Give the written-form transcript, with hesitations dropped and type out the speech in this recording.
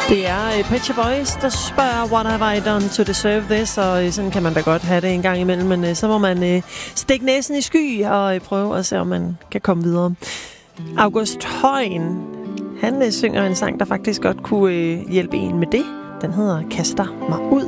Det er Pet Shop Boys, der spørger, what have I done to deserve this? Og sådan kan man da godt have det en gang imellem, men så må man stikke næsen i sky og prøve at se, om man kan komme videre. August Højen, han synger en sang, der faktisk godt kunne hjælpe en med det. Den hedder Kaster mig ud.